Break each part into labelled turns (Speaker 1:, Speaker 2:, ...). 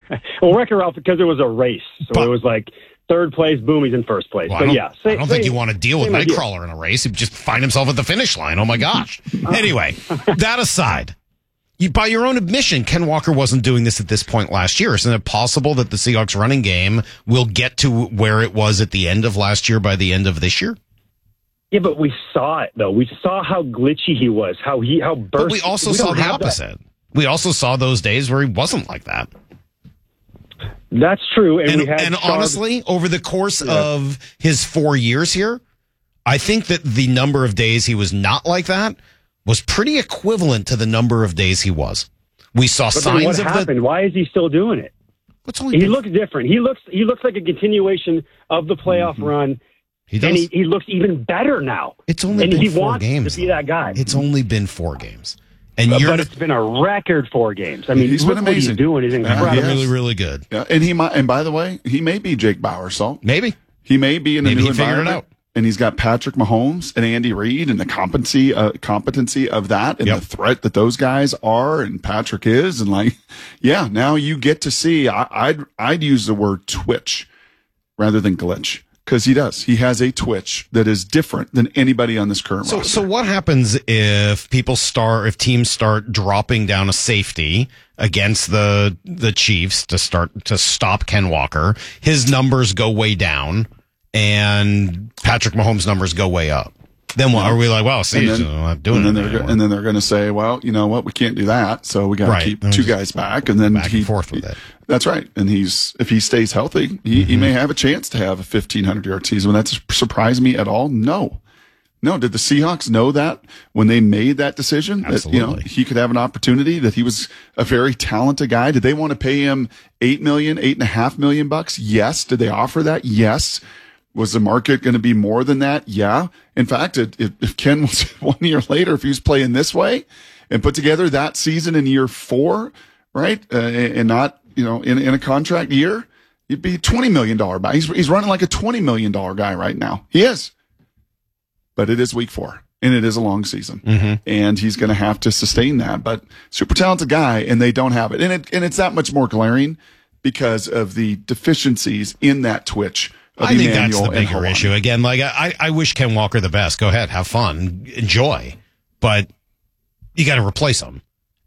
Speaker 1: Well, Wreck-It Ralph, because it was a race. So it was like third place, boom, he's in first place.
Speaker 2: Well,
Speaker 1: but
Speaker 2: I don't think you want to deal with Nightcrawler in a race. He'd just find himself at the finish line. Oh, my gosh. Anyway, that aside, by your own admission, Ken Walker wasn't doing this at this point last year. Isn't it possible that the Seahawks running game will get to where it was at the end of last year by the end of this year?
Speaker 1: Yeah, but we saw it, though. We saw how glitchy he was, how burst.
Speaker 2: But we also saw the opposite. We also saw those days where he wasn't like that.
Speaker 1: That's true. And
Speaker 2: honestly, over the course of his 4 years here, I think that the number of days he was not like that was pretty equivalent to the number of days he was. We saw signs of
Speaker 1: happened? Why is he still doing it? He looks different. He looks like a continuation of the playoff run. He does. And he looks even better now.
Speaker 2: It's only been 4 games.
Speaker 1: To be that guy.
Speaker 2: It's only been 4 games.
Speaker 1: But it's been a record 4 games. I mean,
Speaker 3: he's been amazing.
Speaker 1: What he's doing is incredible.
Speaker 2: Really, really good.
Speaker 3: Yeah, and by the way, he may be Jake Bauer, so
Speaker 2: maybe
Speaker 3: he may be in a new environment.
Speaker 2: It out.
Speaker 3: And he's got Patrick Mahomes and Andy Reid and the competency of that and the threat that those guys are and Patrick is, and now you get to see. I'd use the word twitch rather than glitch. Because he does. He has a twitch that is different than anybody on this current roster.
Speaker 2: So what happens if teams start dropping down a safety against the Chiefs to stop Ken Walker? His numbers go way down, and Patrick Mahomes' numbers go way up. Then what are we like? Well, see, not doing it anymore.
Speaker 3: And then they're going to say, well, you know what? We can't do that. So we got to keep 2 guys back, and then
Speaker 2: back and forth with it.
Speaker 3: That's right. And if he stays healthy, he may have a chance to have a 1,500-yard season. Would that surprise me at all? No. Did the Seahawks know that when they made that decision?
Speaker 2: Absolutely.
Speaker 3: That he could have an opportunity, that he was a very talented guy? Did they want to pay him $8 million, $8.5 million? Yes. Did they offer that? Yes. Was the market going to be more than that? Yeah. In fact, if Ken was 1 year later, if he was playing this way and put together that season in year 4, right, and not in a contract year, he'd be $20 million guy. He's running like a $20 million guy right now. He is. But it is week 4, and it is a long season, and he's going to have to sustain that. But super talented guy, and they don't have it, and it's that much more glaring because of the deficiencies in that twitch.
Speaker 2: I think that's the bigger issue. Again, I wish Ken Walker the best. Go ahead, have fun, enjoy, but you got to replace him.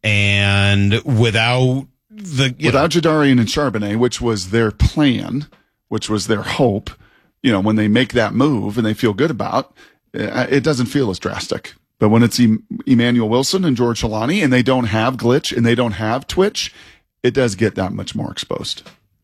Speaker 2: And without
Speaker 3: Jadarian and Charbonnet, which was their plan, which was their hope, when they make that move and they feel good about, it doesn't feel as drastic. But when it's Emmanuel Wilson and George Holani and they don't have glitch and they don't have twitch, it does get that much more exposed.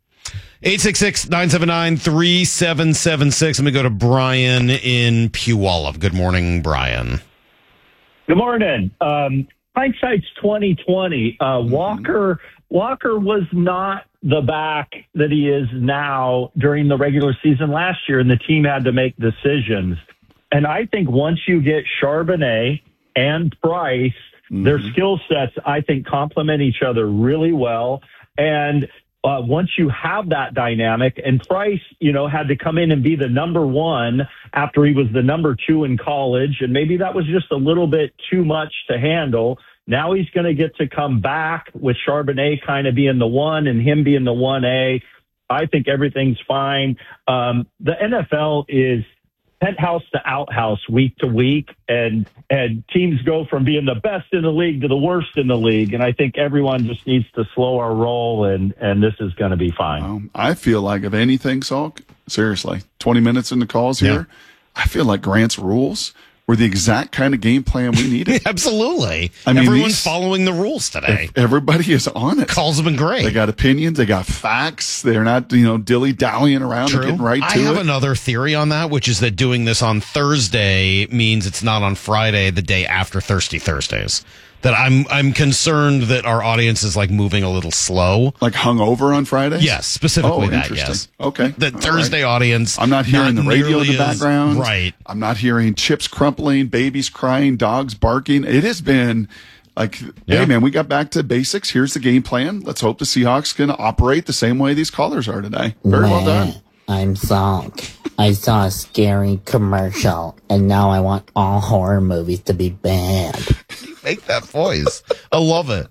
Speaker 2: 866-979-3776. Let me go to Brian in Puyallup. Good morning, Brian.
Speaker 4: Good morning. Hindsight's 2020. Walker was not the back that he is now during the regular season last year, and the team had to make decisions. And I think once you get Charbonnet and Price, their skill sets, I think, complement each other really well. And once you have that dynamic, and Price, had to come in and be the number 1 after he was the number 2 in college, and maybe that was just a little bit too much to handle. Now he's going to get to come back with Charbonnet kind of being the 1 and him being the 1A. I think everything's fine. The NFL is penthouse to outhouse week to week, and teams go from being the best in the league to the worst in the league. And I think everyone just needs to slow our roll, and this is going to be fine.
Speaker 3: I feel like, if anything, Salk, seriously, 20 minutes in the calls here, I feel like Grant's rules were the exact kind of game plan we needed.
Speaker 2: Absolutely. Everyone's following the rules today.
Speaker 3: Everybody is on it.
Speaker 2: Calls have been great.
Speaker 3: They got opinions. They got facts. They're not, dilly-dallying around and getting right to it.
Speaker 2: I have another theory on that, which is that doing this on Thursday means it's not on Friday, the day after Thirsty Thursdays. That I'm concerned that our audience is moving a little slow.
Speaker 3: Like hungover on Fridays?
Speaker 2: Yes, specifically that, yes.
Speaker 3: Okay.
Speaker 2: The Thursday audience.
Speaker 3: I'm not hearing the radio in the background.
Speaker 2: Right.
Speaker 3: I'm not hearing chips crumpling, babies crying, dogs barking. It has been hey, man, we got back to basics. Here's the game plan. Let's hope the Seahawks can operate the same way these callers are today. Very well done.
Speaker 5: I'm Salk. I saw a scary commercial, and now I want all horror movies to be banned.
Speaker 2: Make that voice. I love it.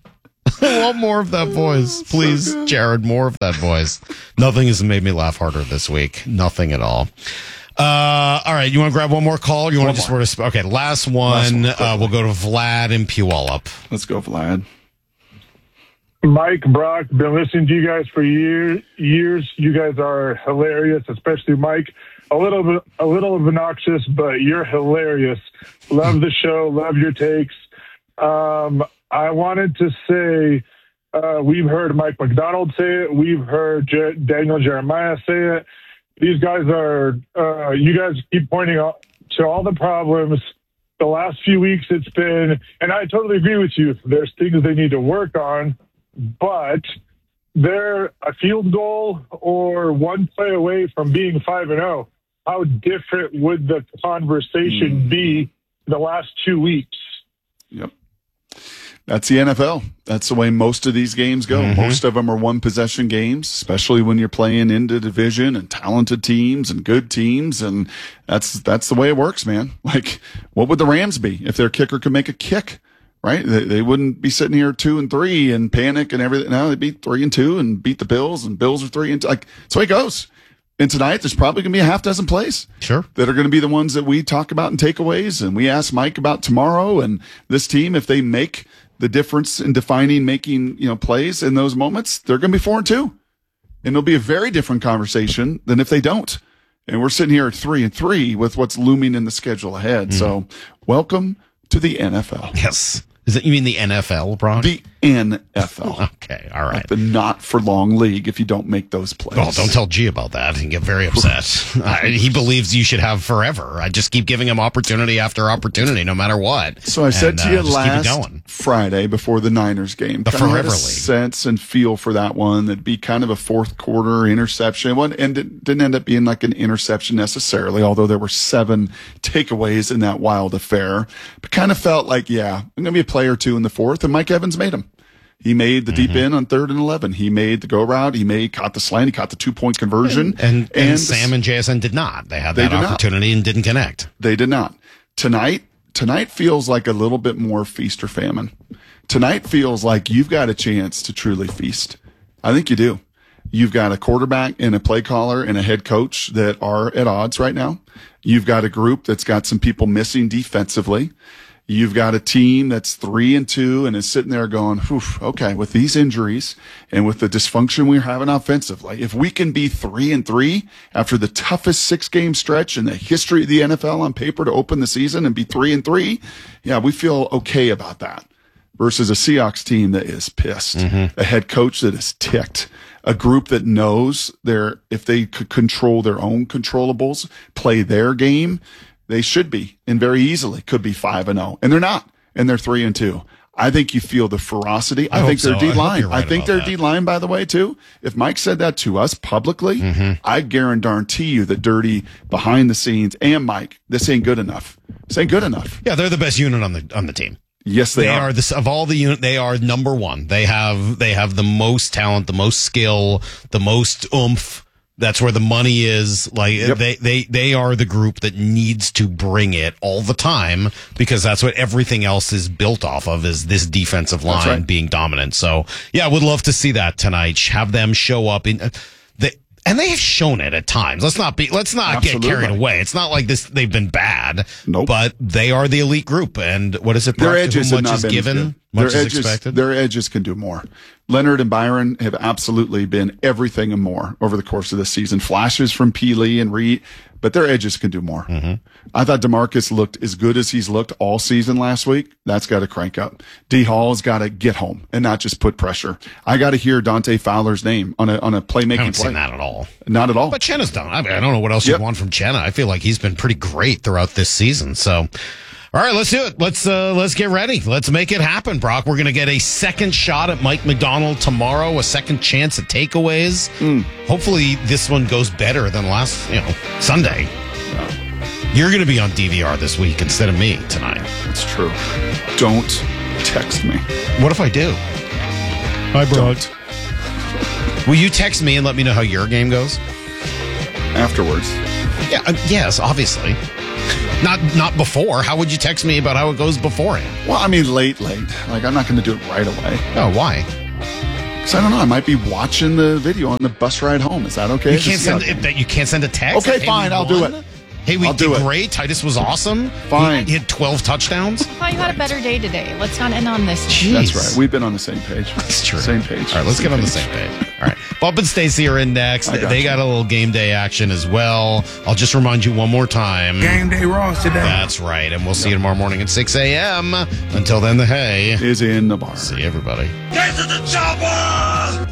Speaker 2: I want more of that voice. Please, so Jared, more of that voice. Nothing has made me laugh harder this week. Nothing at all. All right, you want to grab one more call? Or you want to just okay, last one. We'll go to Vlad and Puyallup.
Speaker 3: Let's go, Vlad.
Speaker 6: Mike, Brock, been listening to you guys for years. You guys are hilarious, especially Mike. A little obnoxious, but you're hilarious. Love the show. Love your takes. I wanted to say we've heard Mike McDonald say it. We've heard Daniel Jeremiah say it. These guys are, you guys keep pointing out to all the problems. The last few weeks it's been, and I totally agree with you, there's things they need to work on, but they're a field goal or one play away from being 5-0. How different would the conversation be the last 2 weeks?
Speaker 3: Yep. That's the NFL. That's the way most of these games go. Mm-hmm. Most of them are one-possession games, especially when you're playing into division and talented teams and good teams, and that's the way it works, man. Like, what would the Rams be if their kicker could make a kick, right? They wouldn't be sitting here 2-3 and panic and everything. No, they'd be 3-2 and beat the Bills, and Bills are 3-2. Like, that's the way it goes. And tonight, there's probably going to be a half dozen plays that are going to be the ones that we talk about in takeaways, and we ask Mike about tomorrow and this team. If they make the difference in making plays in those moments, they're going to be 4-2, and it'll be a very different conversation than if they don't. And we're sitting here at 3-3 with what's looming in the schedule ahead. So, welcome to the NFL.
Speaker 2: Yes. You mean the NFL, Brock?
Speaker 3: The NFL.
Speaker 2: Okay, all right.
Speaker 3: Like the not-for-long league if you don't make those plays.
Speaker 2: Oh, don't tell G about that. He can get very upset. He believes you should have forever. I just keep giving him opportunity after opportunity, no matter what.
Speaker 3: So I said to you last Friday before the Niners game,
Speaker 2: the Forever League.
Speaker 3: Sense and feel for that one. That'd be kind of a fourth quarter interception. And it didn't end up being like an interception necessarily, although there were 7 takeaways in that wild affair. But kind of felt like, I'm going to be a play or two in the fourth, and Mike Evans made them. He made the deep end on 3rd and 11. He made the go route. He caught the slant. He caught the 2-point conversion.
Speaker 2: And Sam and JSN did not. They had that opportunity and didn't connect.
Speaker 3: They did not. Tonight feels like a little bit more feast or famine. Tonight feels like you've got a chance to truly feast. I think you do. You've got a quarterback and a play caller and a head coach that are at odds right now. You've got a group that's got some people missing defensively. You've got a team that's 3-2 and is sitting there going, okay, with these injuries and with the dysfunction we're having offensively, if we can be 3-3 after the toughest 6-game stretch in the history of the NFL on paper to open the season and be 3-3, we feel okay about that. Versus a Seahawks team that is pissed, a head coach that is ticked, a group that knows if they could control their own controllables, play their game, they should be, and very easily could be 5-0, and they're not, and they're 3-2. I think you feel the ferocity. I think their D-line. I think their D-line, by the way, too. If Mike said that to us publicly, I guarantee you that Dirty behind the scenes and Mike, this ain't good enough. This ain't good enough.
Speaker 2: Yeah, they're the best unit on the team.
Speaker 3: Yes, they are.
Speaker 2: Of all the unit, they are number one. They have the most talent, the most skill, the most oomph. That's where the money is. Like they are the group that needs to bring it all the time because that's what everything else is built off of is this defensive line being dominant. So I would love to see that tonight. Have them show up and they have shown it at times. Let's not get carried away. It's not like they've been bad.
Speaker 3: Nope.
Speaker 2: But they are the elite group. And what is it?
Speaker 3: Their edges have
Speaker 2: not
Speaker 3: been
Speaker 2: given, much is expected.
Speaker 3: Their edges can do more. Leonard and Byron have absolutely been everything and more over the course of this season. Flashes from Peely and Reed, but their edges can do more. I thought DeMarcus looked as good as he's looked all season last week. That's got to crank up. D Hall's got to get home and not just put pressure. I got to hear Dante Fowler's name on a playmaking play.
Speaker 2: I haven't seen that at all.
Speaker 3: Not at all.
Speaker 2: But Chenna's done. I don't know what else you want from Chenna. I feel like he's been pretty great throughout this season. So. All right, let's do it. Let's get ready. Let's make it happen, Brock. We're going to get a second shot at Mike McDonald tomorrow, a second chance at takeaways. Hopefully this one goes better than last, Sunday. You're going to be on DVR this week instead of me tonight.
Speaker 3: It's true. Don't text me.
Speaker 2: What if I do?
Speaker 3: Hi, Brock.
Speaker 2: Will you text me and let me know how your game goes?
Speaker 3: Afterwards.
Speaker 2: Yeah. Yes, obviously. Not before. How would you text me about how it goes beforehand?
Speaker 3: Well, I mean, late. Like, I'm not going to do it right away.
Speaker 2: Oh, why?
Speaker 3: Because I don't know. I might be watching the video on the bus ride home. Is that okay?
Speaker 2: You can't send a text?
Speaker 3: Okay, fine. I'll do it.
Speaker 2: Hey, we did great. Titus was awesome.
Speaker 3: Fine.
Speaker 2: He had 12 touchdowns.
Speaker 7: I thought you had a better day today. Let's not end on this.
Speaker 2: Jeez.
Speaker 3: That's right. We've been on the same page.
Speaker 2: That's true.
Speaker 3: Same page.
Speaker 2: All right, let's get on the same page. All right. Bump and Stacey are in next. They got a little game day action as well. I'll just remind you one more time.
Speaker 8: Game day Ross today.
Speaker 2: That's right. And we'll see you tomorrow morning at 6 a.m. Until then, the hay
Speaker 3: is in the bar.
Speaker 2: See everybody.
Speaker 8: Get to the chopper!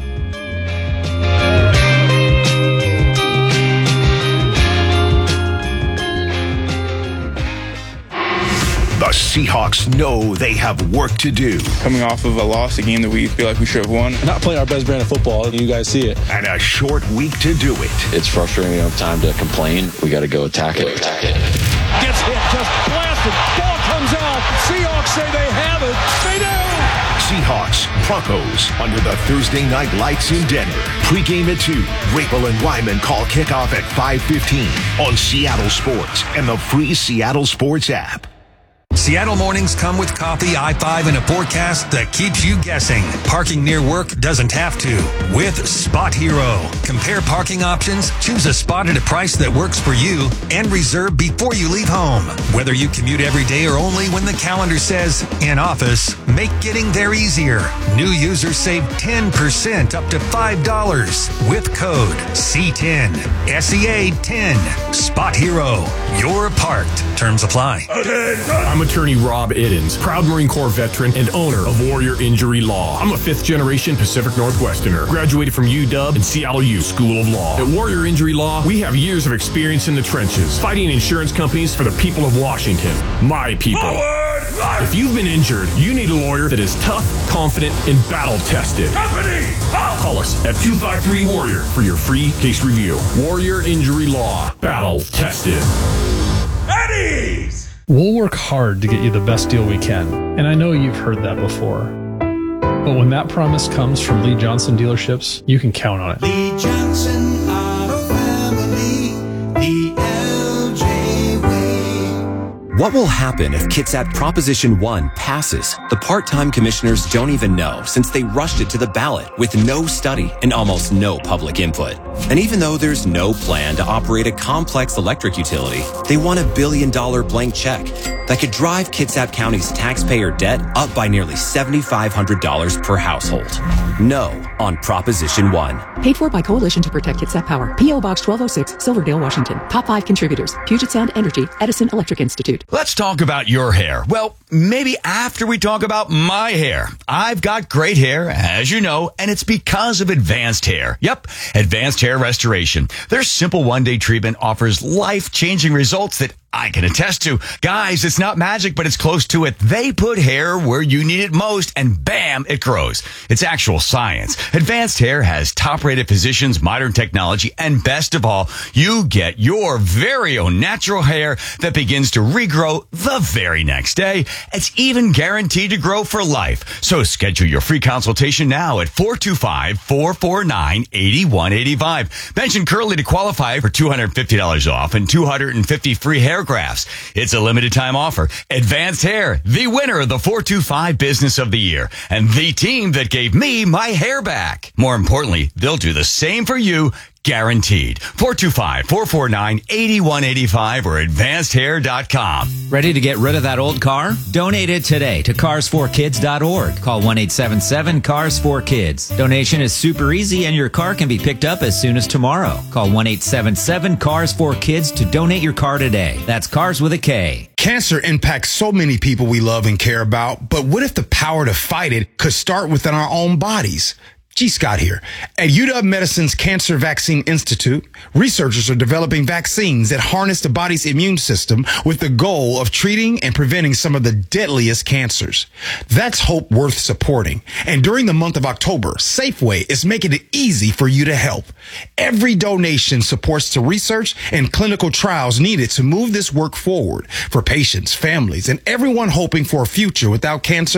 Speaker 9: The Seahawks know they have work to do.
Speaker 10: Coming off of a loss, a game that we feel like we should have won.
Speaker 11: Not playing our best brand of football. You guys see it.
Speaker 9: And a short week to do it.
Speaker 12: It's frustrating. We don't have time to complain. We got to go attack it.
Speaker 13: Gets hit, just blasted. Ball comes out. Seahawks say they have it. They do.
Speaker 9: Seahawks, Broncos, under the Thursday night lights in Denver. Pre-game at 2. Rapel and Wyman call kickoff at 5:15 on Seattle Sports and the free Seattle Sports app.
Speaker 14: Seattle mornings come with coffee, I-5, and a forecast that keeps you guessing. Parking near work doesn't have to with Spot Hero. Compare parking options, choose a spot at a price that works for you, and reserve before you leave home. Whether you commute every day or only when the calendar says in office, make getting there easier. New users save 10% up to $5 with code C10. SEA10. Spot Hero. You're parked. Terms apply.
Speaker 15: I'm attorney Rob Iddens, proud Marine Corps veteran and owner of Warrior Injury Law. I'm a 5th generation Pacific Northwesterner, graduated from UW and Seattle U School of Law. At Warrior Injury Law, we have years of experience in the trenches, fighting insurance companies for the people of Washington, my people. If you've been injured, you need a lawyer that is tough, confident, and battle-tested. Call us at 253-WARRIOR for your free case review. Warrior Injury Law. Battle-tested.
Speaker 16: Eddie's! We'll work hard to get you the best deal we can, and I know you've heard that before. But when that promise comes from Lee Johnson Dealerships, you can count on it.
Speaker 17: Lee Johnson Auto Family, the LJ way.
Speaker 18: What will happen if Kitsap Proposition 1 passes? The part-time commissioners don't even know, since they rushed it to the ballot with no study and almost no public input. And even though there's no plan to operate a complex electric utility, they want $1 billion blank check that could drive Kitsap County's taxpayer debt up by nearly $7,500 per household. No on Proposition 1.
Speaker 19: Paid for by Coalition to Protect Kitsap Power. P.O. Box 1206, Silverdale, Washington. Top 5 contributors: Puget Sound Energy, Edison Electric Institute.
Speaker 20: Let's talk about your hair. Well, maybe after we talk about my hair. I've got great hair, as you know, and it's because of Advanced Hair. Yep, Advanced Hair Restoration. Their simple one-day treatment offers life-changing results that I can attest to. Guys, it's not magic, but it's close to it. They put hair where you need it most, and bam, it grows. It's actual science. Advanced Hair has top-rated physicians, modern technology, and best of all, you get your very own natural hair that begins to regrow the very next day. It's even guaranteed to grow for life. So schedule your free consultation now at 425-449-8185. Mention Curly to qualify for $250 off and 250 free hair grafts. It's a limited time offer. Advanced Hair, the winner of the 425 Business of the Year, and the team that gave me my hair back. More importantly, they'll do the same for you. Guaranteed. 425-449-8185 or advancedhair.com.
Speaker 21: Ready to get rid of that old car? Donate it today to cars4kids.org. Call 1-877-CARS4KIDS. Donation is super easy and your car can be picked up as soon as tomorrow. Call 1-877-CARS4KIDS to donate your car today. That's cars with a K.
Speaker 22: Cancer impacts so many people we love and care about, but what if the power to fight it could start within our own bodies? G. Scott here. At UW-Medicine's Cancer Vaccine Institute, researchers are developing vaccines that harness the body's immune system with the goal of treating and preventing some of the deadliest cancers. That's hope worth supporting. And during the month of October, Safeway is making it easy for you to help. Every donation supports the research and clinical trials needed to move this work forward for patients, families, and everyone hoping for a future without cancer.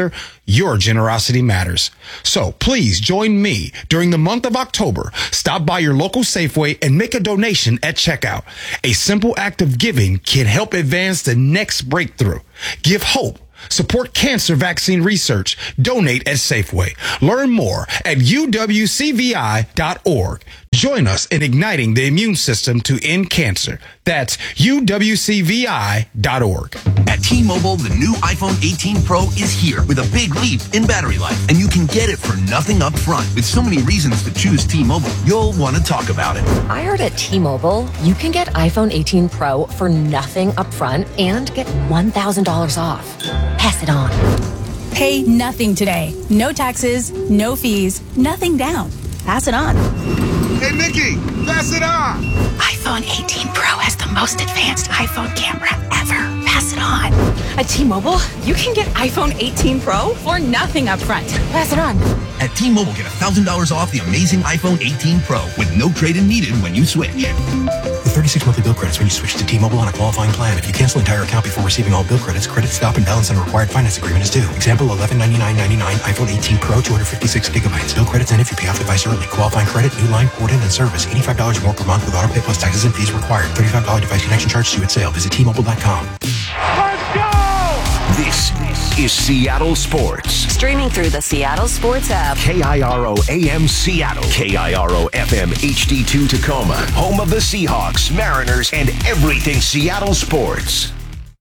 Speaker 22: your generosity matters. So please join me during the month of October. Stop by your local Safeway and make a donation at checkout. A simple act of giving can help advance the next breakthrough. Give hope. Support cancer vaccine research. Donate at Safeway. Learn more at uwcvi.org. Join us in igniting the immune system to end cancer. That's uwcvi.org.
Speaker 1: At T-Mobile, the new iPhone 18 Pro is here with a big leap in battery life, and you can get it for nothing up front. With so many reasons to choose T-Mobile, you'll want to talk about it.
Speaker 4: I heard at T-Mobile, you can get iPhone 18 Pro for nothing up front and get $1,000 off. Pass it on.
Speaker 23: Pay nothing today. No taxes, no fees, nothing down. Pass it on.
Speaker 8: Hey, Mickey, pass it on.
Speaker 23: iPhone 18 Pro has the most advanced iPhone camera ever. Pass it on.
Speaker 4: At T-Mobile, you can get iPhone 18 Pro for nothing up front. Pass it on.
Speaker 1: At T-Mobile, get $1,000 off the amazing iPhone 18 Pro with no trade-in needed when you switch.
Speaker 24: With 36 monthly bill credits when you switch to T-Mobile on a qualifying plan. If you cancel entire account before receiving all bill credits, credit stop and balance on a required finance agreement is due. Example, $1199.99 iPhone 18 Pro, 256 gigabytes. Bill credits end if you pay off device early. Qualifying credit, new line, port in, and service. $85 more per month with auto pay plus taxes and fees required. $35 device connection charge due at sale. Visit T-Mobile.com.
Speaker 8: Let's go!
Speaker 9: This is Seattle Sports.
Speaker 4: Streaming through the Seattle Sports app.
Speaker 9: KIRO AM Seattle. KIRO FM HD2 Tacoma. Home of the Seahawks, Mariners, and everything Seattle sports.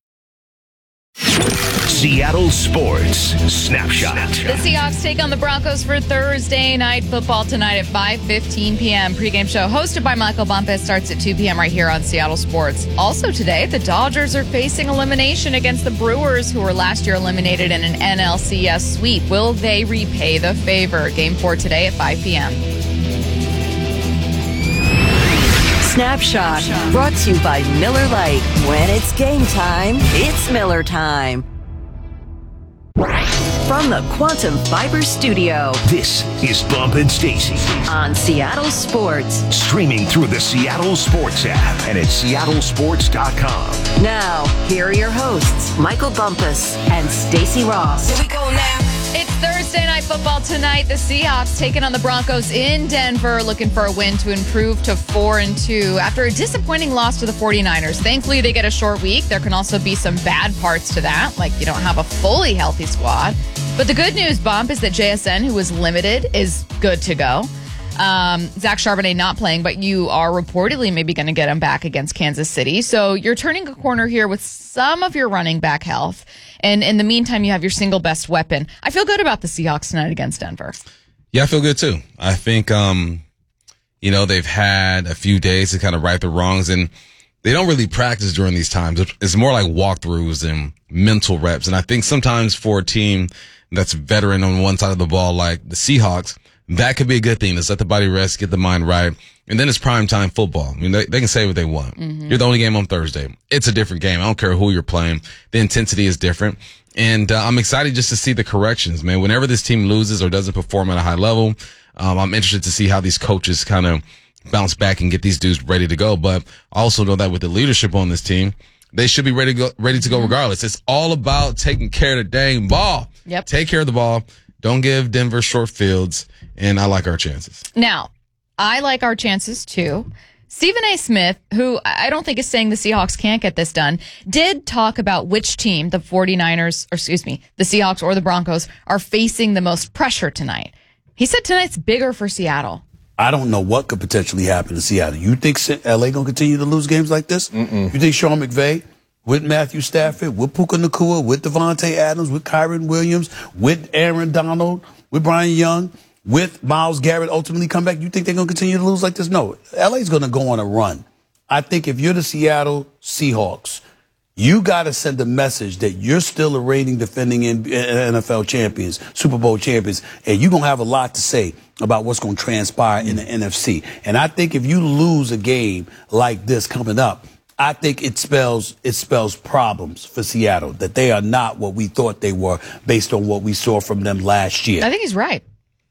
Speaker 9: Seattle Sports Snapshot.
Speaker 7: The Seahawks take on the Broncos for Thursday night football tonight at 5:15 p.m. Pre-game show hosted by Michael Bumpus starts at 2 p.m. right here on Seattle Sports. Also today, the Dodgers are facing elimination against the Brewers, who were last year eliminated in an NLCS sweep. Will they repay the favor? Game 4 today at 5 p.m.
Speaker 4: Snapshot, brought to you by Miller Lite. When it's game time, it's Miller time. From the Quantum Fiber Studio.
Speaker 9: This is Bump and Stacy
Speaker 4: on Seattle Sports.
Speaker 9: Streaming through the Seattle Sports app and at seattlesports.com.
Speaker 4: Now, here are your hosts, Michael Bumpus and Stacy Ross.
Speaker 7: Here we go now. It's Thursday night football tonight. The Seahawks taking on the Broncos in Denver, looking for a win to improve to 4-2 after a disappointing loss to the 49ers. Thankfully, they get a short week. There can also be some bad parts to that, like you don't have a fully healthy squad. But the good news, Bump, is that JSN, who was limited, is good to go. Zach Charbonnet not playing, but you are reportedly maybe going to get him back against Kansas City. So you're turning a corner here with some of your running back health. And in the meantime, you have your single best weapon. I feel good about the Seahawks tonight against Denver.
Speaker 11: Yeah, I feel good too. I think, they've had a few days to kind of right the wrongs, and they don't really practice during these times. It's more like walkthroughs and mental reps. And I think sometimes for a team that's veteran on one side of the ball, like the Seahawks, that could be a good thing. Let's let the body rest, get the mind right. And then it's primetime football. I mean, they can say what they want. Mm-hmm. You're the only game on Thursday. It's a different game. I don't care who you're playing. The intensity is different. And I'm excited just to see the corrections, man. Whenever this team loses or doesn't perform at a high level, I'm interested to see how these coaches kind of bounce back and get these dudes ready to go. But I also know that with the leadership on this team, they should be ready to go regardless. It's all about taking care of the dang ball.
Speaker 7: Yep.
Speaker 11: Take care of the ball. Don't give Denver short fields. And I like our chances.
Speaker 7: Now, I like our chances too. Stephen A. Smith, who I don't think is saying the Seahawks can't get this done, did talk about which team, the Seahawks or the Broncos, are facing the most pressure tonight. He said tonight's bigger for Seattle.
Speaker 25: I don't know what could potentially happen to Seattle. You think L.A. going to continue to lose games like this?
Speaker 26: Mm-mm.
Speaker 25: You think Sean McVay, with Matthew Stafford, with Puka Nacua, with Devontae Adams, with Kyron Williams, with Aaron Donald, with Brian Young, with Myles Garrett ultimately come back, you think they're going to continue to lose like this? No. LA's going to go on a run. I think if you're the Seattle Seahawks, you got to send a message that you're still a reigning, defending NFL champions, Super Bowl champions, and you're going to have a lot to say about what's going to transpire in the NFC. And I think if you lose a game like this coming up, I think it spells problems for Seattle, that they are not what we thought they were based on what we saw from them last year.
Speaker 7: I think he's right.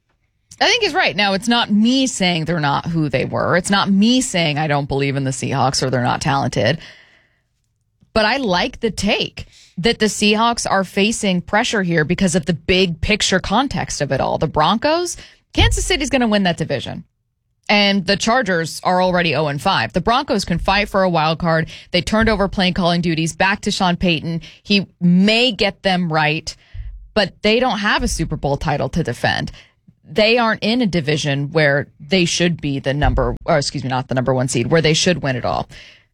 Speaker 7: Now, it's not me saying they're not who they were. It's not me saying I don't believe in the Seahawks or they're not talented. But I like the take that the Seahawks are facing pressure here because of the big picture context of it all. The Broncos, Kansas City's going to win that division. And the Chargers are already 0-5. The Broncos can fight for a wild card. They turned over play calling duties back to Sean Payton. He may get them right, but they don't have a Super Bowl title to defend. They aren't in a division where they should be not the number one seed, where they should win it all.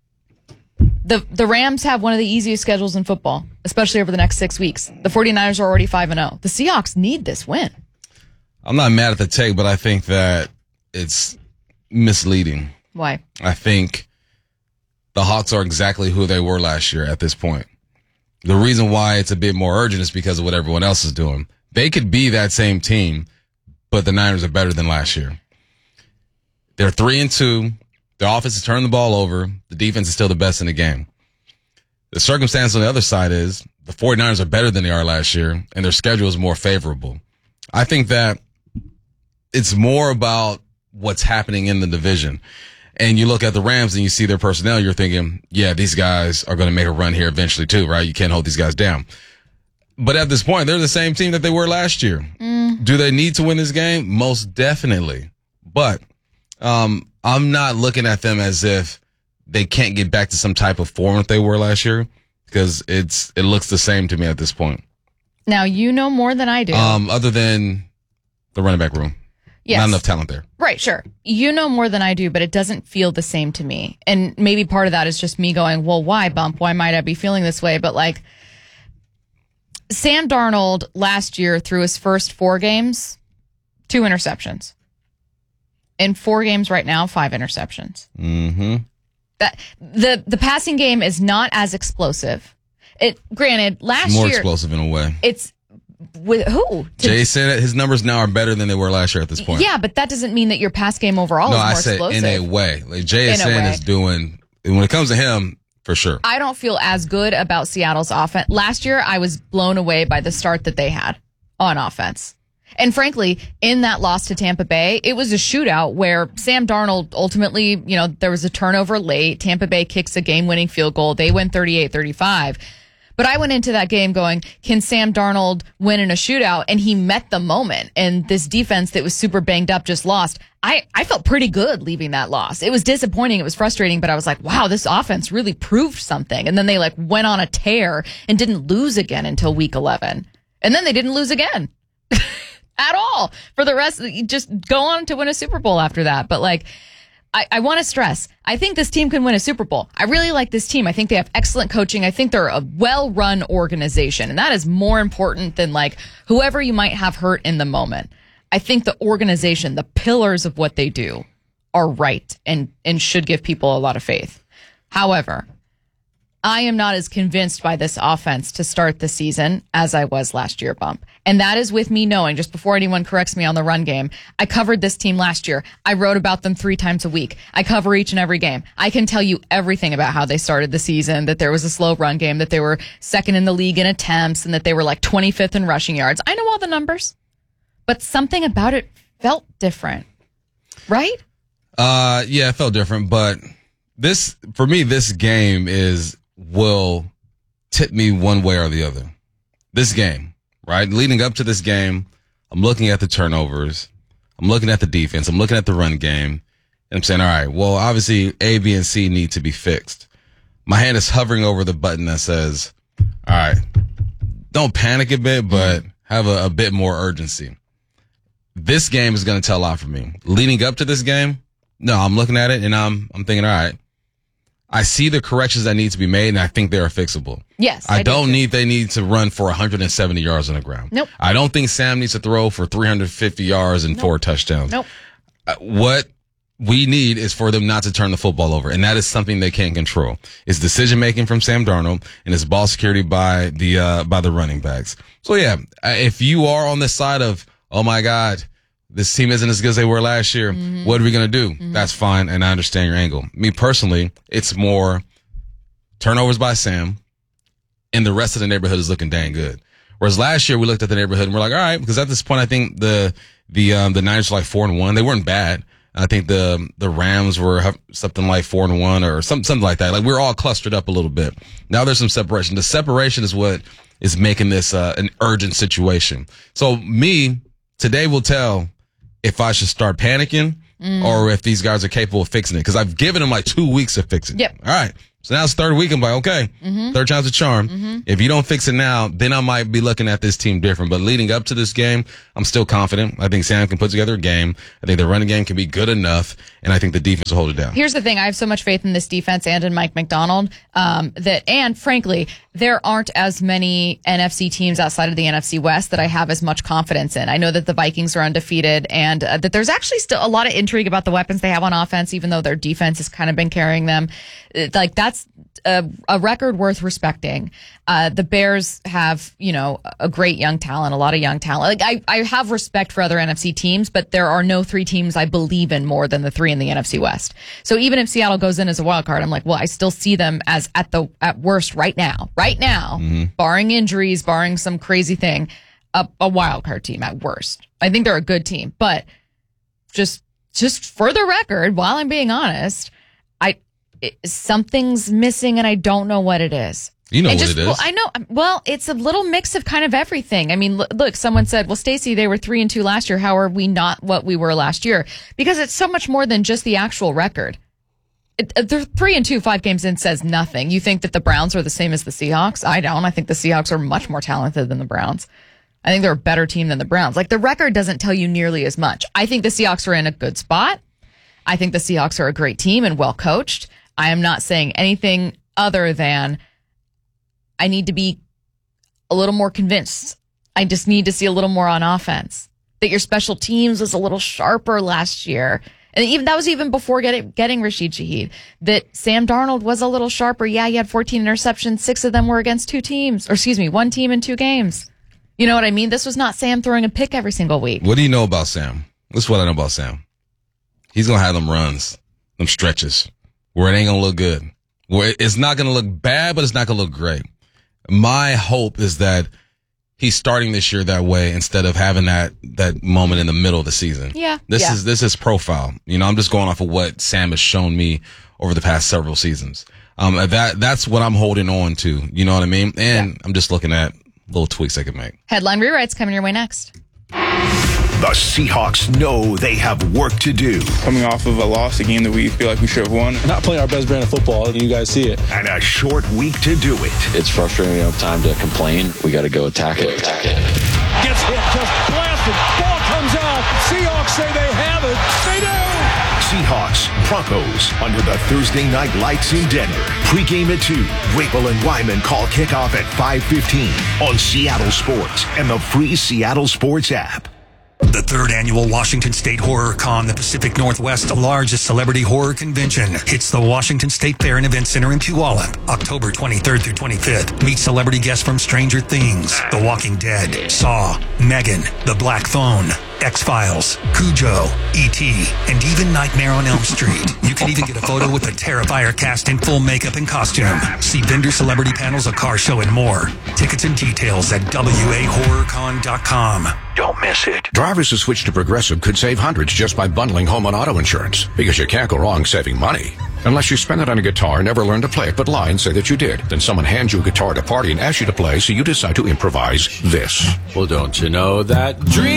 Speaker 7: The Rams have one of the easiest schedules in football, especially over the next 6 weeks. The 49ers are already 5-0. The Seahawks need this win.
Speaker 11: I'm not mad at the take, but I think that it's misleading.
Speaker 7: Why?
Speaker 11: I think the Hawks are exactly who they were last year at this point. The reason why it's a bit more urgent is because of what everyone else is doing. They could be that same team, but the Niners are better than last year. They're 3-2. Their offense has turned the ball over. The defense is still the best in the game. The circumstance on the other side is the 49ers are better than they are last year, and their schedule is more favorable. I think that it's more about what's happening in the division. And you look at the Rams and you see their personnel, you're thinking, yeah, these guys are going to make a run here eventually too, right? You can't hold these guys down. But at this point, they're the same team that they were last year. Do they need to win this game? Most definitely. But I'm not looking at them as if they can't get back to some type of form that they were last year, because it looks the same to me at this point.
Speaker 7: Now, you know more than I do.
Speaker 11: Other than the running back room.
Speaker 7: Yes.
Speaker 11: Not enough talent there.
Speaker 7: Right, sure. You know more than I do, but it doesn't feel the same to me. And maybe part of that is just me going, well, why, Bump? Why might I be feeling this way? But like, Sam Darnold last year through his first 4 games, 2 interceptions. In 4 games right now, 5 interceptions.
Speaker 11: Mm-hmm.
Speaker 7: That the passing game is not as explosive. Granted, last year
Speaker 11: more explosive in a way.
Speaker 7: It's with who?
Speaker 11: Jay said that his numbers now are better than they were last year at this point.
Speaker 7: Yeah, but that doesn't mean that your pass game overall is more explosive.
Speaker 11: No, I said in a way. Like Jay is saying is doing, when it comes to him, for sure.
Speaker 7: I don't feel as good about Seattle's offense. Last year, I was blown away by the start that they had on offense. And frankly, in that loss to Tampa Bay, it was a shootout where Sam Darnold ultimately, there was a turnover late. Tampa Bay kicks a game-winning field goal. They win 38-35. But I went into that game going, can Sam Darnold win in a shootout? And he met the moment. And this defense that was super banged up just lost. I felt pretty good leaving that loss. It was disappointing. It was frustrating. But I was like, wow, this offense really proved something. And then they went on a tear and didn't lose again until week 11. And then they didn't lose again at all for the rest. Just go on to win a Super Bowl after that. But I want to stress, I think this team can win a Super Bowl. I really like this team. I think they have excellent coaching. I think they're a well-run organization, and that is more important than whoever you might have hurt in the moment. I think the organization, the pillars of what they do are right and should give people a lot of faith. However, I am not as convinced by this offense to start the season as I was last year, Bump. And that is with me knowing, just before anyone corrects me on the run game, I covered this team last year. I wrote about them 3 times a week. I cover each and every game. I can tell you everything about how they started the season, that there was a slow run game, that they were second in the league in attempts, and that they were 25th in rushing yards. I know all the numbers, but something about it felt different, right?
Speaker 11: Yeah, it felt different, but for me, this game will tip me one way or the other. This game, right? Leading up to this game, I'm looking at the turnovers. I'm looking at the defense. I'm looking at the run game. And I'm saying, all right, well, obviously A, B, and C need to be fixed. My hand is hovering over the button that says, all right, don't panic a bit, but have a bit more urgency. This game is going to tell a lot for me. Leading up to this game, no, I'm looking at it and I'm thinking, all right, I see the corrections that need to be made, and I think they are fixable.
Speaker 7: Yes.
Speaker 11: They need to run for 170 yards on the ground.
Speaker 7: Nope.
Speaker 11: I don't think Sam needs to throw for 350 yards and 4 touchdowns.
Speaker 7: Nope.
Speaker 11: What we need is for them not to turn the football over, and that is something they can't control. It's decision-making from Sam Darnold, and it's ball security by the running backs. So, yeah, if you are on this side of, oh, my God, this team isn't as good as they were last year. Mm-hmm. What are we going to do? Mm-hmm. That's fine, and I understand your angle. Me personally, it's more turnovers by Sam, and the rest of the neighborhood is looking dang good. Whereas last year, we looked at the neighborhood and we're like, all right, because at this point, I think the Niners were 4-1. They weren't bad, I think the Rams were something like 4-1 or something like that. Like we're all clustered up a little bit. Now there's some separation. The separation is what is making this an urgent situation. So today will tell if I should start panicking or if these guys are capable of fixing it. Because I've given them like 2 weeks to fix it.
Speaker 7: Yep.
Speaker 11: All right. So now it's third week. I'm like, okay, third time's a charm. If you don't fix it now, then I might be looking at this team different. But leading up to this game, I'm still confident. I think Sam can put together a game. I think the running game can be good enough, and I think the defense will hold it down.
Speaker 7: Here's the thing. I have so much faith in this defense and in Mike McDonald and frankly, there aren't as many NFC teams outside of the NFC West that I have as much confidence in. I know that the Vikings are undefeated and that there's actually still a lot of intrigue about the weapons they have on offense, even though their defense has kind of been carrying them. Like that's a record worth respecting. The Bears have, a great young talent, a lot of young talent. Like I have respect for other NFC teams, but there are no three teams I believe in more than the three in the NFC West. So even if Seattle goes in as a wild card, I'm like, well, I still see them as at worst right now, barring injuries, barring some crazy thing, a wild card team at worst. I think they're a good team, but just for the record, while I'm being honest, something's missing and I don't know what it is.
Speaker 11: You know what it is.
Speaker 7: Well, I know. Well, it's a little mix of kind of everything. I mean, look, someone said, well, Stacey, they were 3-2 last year. How are we not what we were last year? Because it's so much more than just the actual record. They're 3-2, 5 games in says nothing. You think that the Browns are the same as the Seahawks? I don't. I think the Seahawks are much more talented than the Browns. I think they're a better team than the Browns. Like the record doesn't tell you nearly as much. I think the Seahawks are in a good spot. I think the Seahawks are a great team and well coached. I am not saying anything other than I need to be a little more convinced. I just need to see a little more on offense. That your special teams was a little sharper last year. And even that was even before getting Rashid Shaheed. That Sam Darnold was a little sharper. Yeah, he had 14 interceptions. 6 of them were against 2 teams. Or excuse me, 1 team in 2 games. You know what I mean? This was not Sam throwing a pick every single week.
Speaker 11: What do you know about Sam? This is what I know about Sam. He's going to have them runs, them stretches, where it ain't going to look good. Where it's not going to look bad, but it's not going to look great. My hope is that he's starting this year that way instead of having that moment in the middle of the season.
Speaker 7: Yeah.
Speaker 11: This is his profile. I'm just going off of what Sam has shown me over the past several seasons. That's what I'm holding on to. You know what I mean? And I'm just looking at little tweaks I can make.
Speaker 7: Headline rewrites coming your way next.
Speaker 9: The Seahawks know they have work to do.
Speaker 2: Coming off of a loss, a game that we feel like we should have won.
Speaker 3: Not playing our best brand of football, and you guys see it.
Speaker 9: And a short week to do it.
Speaker 12: It's frustrating. We don't have time to complain. We got to go attack it.
Speaker 13: Gets hit, just blasted. Ball comes out. Seahawks say they have it. They do.
Speaker 9: Seahawks, Broncos, under the Thursday night lights in Denver. Pre-game at 2. Rapel and Wyman call kickoff at 5:15 on Seattle Sports and the free Seattle Sports app.
Speaker 14: The 3rd annual Washington State Horror Con, the Pacific Northwest's largest celebrity horror convention, hits the Washington State Fair and Event Center in Puyallup, October 23rd through 25th. Meet celebrity guests from Stranger Things, The Walking Dead, Saw, Megan, The Black Phone, X-Files, Cujo, E.T., and even Nightmare on Elm Street. You can even get a photo with the Terrifier cast in full makeup and costume. See vendor celebrity panels, a car show, and more. Tickets and details at wahorrorcon.com.
Speaker 9: Don't miss it.
Speaker 5: Drivers who switch to Progressive could save hundreds just by bundling home and auto insurance, because you can't go wrong saving money. Unless you spend it on a guitar, never learn to play it, but lie and say that you did. Then someone hands you a guitar at a party and asks you to play, so you decide to improvise this.
Speaker 6: Well, don't you know that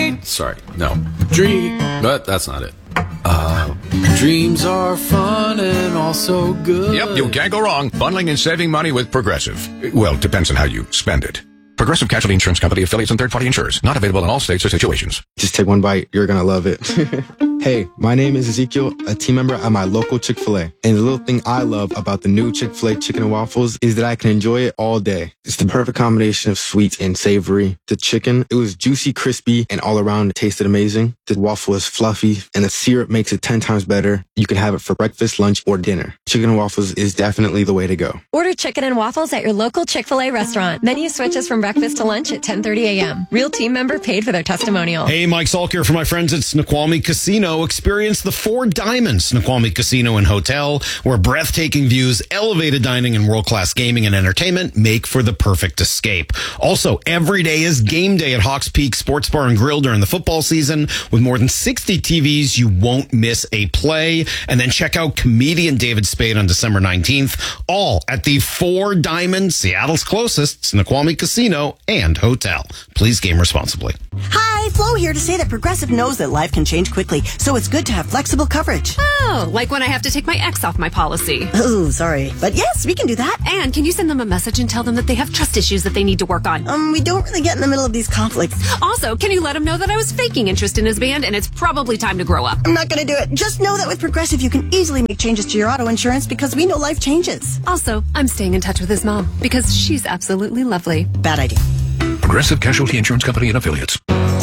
Speaker 6: but that's not it. Dreams are fun and also good.
Speaker 5: Yep, you can't go wrong bundling and saving money with Progressive. Well, depends on how you spend it. Progressive Casualty Insurance Company, affiliates, and third-party insurers. Not available in all states or situations.
Speaker 10: Just take one bite. You're going to love it. Hey, my name is Ezekiel, a team member at my local Chick-fil-A. And the little thing I love about the new Chick-fil-A chicken and waffles is that I can enjoy it all day. It's the perfect combination of sweet and savory. The chicken, it was juicy, crispy, and all around it tasted amazing. The waffle is fluffy, and the syrup makes it 10 times better. You can have it for breakfast, lunch, or dinner. Chicken and waffles is definitely the way to go.
Speaker 26: Order chicken and waffles at your local Chick-fil-A restaurant. Menu switches from
Speaker 15: breakfast to lunch at 10:30 a.m. Real team member paid for their testimonial.
Speaker 16: Hey, Mike Salk here for my friends at Snoqualmie Casino. Experience the Four Diamonds Snoqualmie Casino and Hotel, where breathtaking views, elevated dining, and world-class gaming and entertainment make for the perfect escape. Also, every day is game day at Hawks Peak Sports Bar and Grill during the football season. With more than 60 TVs, you won't miss a play. And then check out comedian David Spade on December 19th, all at the Four Diamonds, Seattle's closest Snoqualmie Casino and Hotel. Please game responsibly.
Speaker 17: Hi, Flo here to say that Progressive knows that life can change quickly, so it's good to have flexible coverage.
Speaker 18: Oh, like when I have to take my ex off my policy.
Speaker 17: Oh, sorry. But yes, we can do that.
Speaker 18: And can you send them a message and tell them that they have trust issues that they need to work on?
Speaker 17: We don't really get in the middle of these conflicts.
Speaker 18: Also, can you let them know that I was faking interest in his band and it's probably time to grow up?
Speaker 17: I'm not going to do it. Just know that with Progressive, you can easily make changes to your auto insurance because we know life changes.
Speaker 18: Also, I'm staying in touch with his mom because she's absolutely lovely.
Speaker 17: Bad idea.
Speaker 5: Progressive Casualty Insurance Company and Affiliates.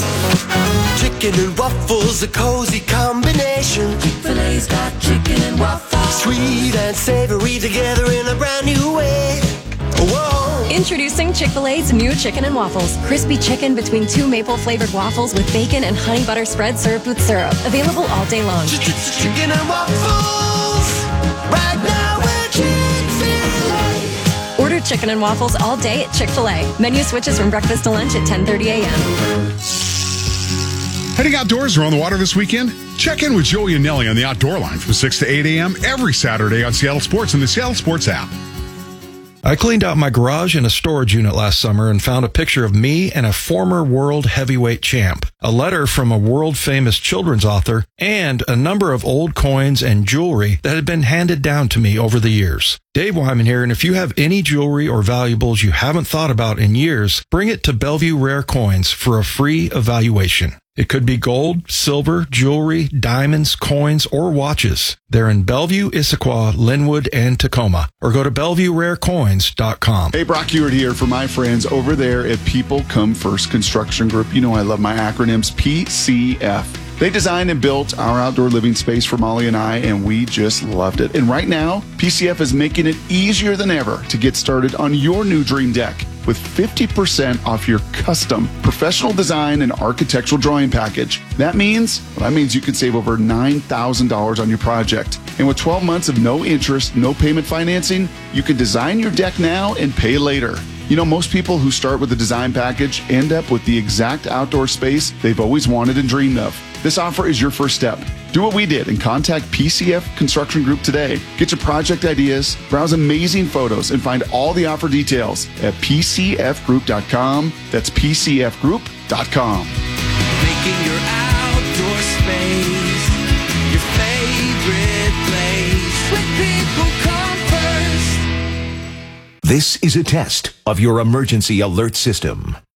Speaker 19: Chicken and waffles, a cozy combination. Chick-fil-A's got chicken and waffles. Sweet and savory together in a brand new way. Whoa.
Speaker 15: Introducing Chick-fil-A's new chicken and waffles. Crispy chicken between two maple-flavored waffles with bacon and honey butter spread served with syrup. Available all day long.
Speaker 19: Chicken and waffles. Right now we're Chick-fil-A.
Speaker 15: Order chicken and waffles all day at Chick-fil-A. Menu switches from breakfast to lunch at 10:30 a.m.
Speaker 26: Heading outdoors or on the water this weekend? Check in with Joey and Nelly on the Outdoor Line from 6 to 8 a.m. every Saturday on Seattle Sports and the Seattle Sports app.
Speaker 27: I cleaned out my garage and a storage unit last summer and found a picture of me and a former world heavyweight champ, a letter from a world-famous children's author, and a number of old coins and jewelry that had been handed down to me over the years. Dave Wyman here, and if you have any jewelry or valuables you haven't thought about in years, bring it to Bellevue Rare Coins for a free evaluation. It could be gold, silver, jewelry, diamonds, coins, or watches. They're in Bellevue, Issaquah, Linwood, and Tacoma. Or go to BellevueRareCoins.com.
Speaker 28: Hey, Brock Ewart here for my friends over there at People Come First Construction Group. You know I love my acronyms, PCF. They designed and built our outdoor living space for Molly and I, and we just loved it. And right now, PCF is making it easier than ever to get started on your new dream deck with 50% off your custom professional design and architectural drawing package. That means you can save over $9,000 on your project. And with 12 months of no interest, no payment financing, you can design your deck now and pay later. You know, most people who start with a design package end up with the exact outdoor space they've always wanted and dreamed of. This offer is your first step. Do what we did and contact PCF Construction Group today. Get your project ideas, browse amazing photos, and find all the offer details at PCFgroup.com. That's PCFgroup.com.
Speaker 19: Making your outdoor space your favorite place. With People Come First.
Speaker 9: This is a test of your emergency alert system.